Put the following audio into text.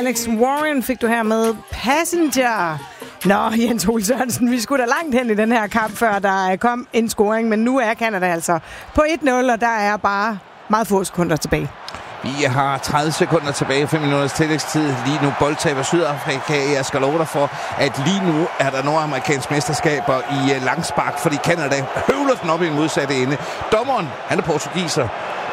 Alex Warren fik du her med Passenger. Nå, Jens Ole Sørensen, vi skulle da langt hen i den her kamp, før der kom en scoring, men nu er Canada altså på 1-0, og der er bare meget få sekunder tilbage. Vi har 30 sekunder tilbage, 5 minutters tillægstid. Lige nu boldtaber Sydafrika. Jeg skal love dig for, at lige nu er der nordamerikansk mesterskaber i langspark, fordi Canada høvler den op i en modsatte ende. Dommeren, han er portugiser,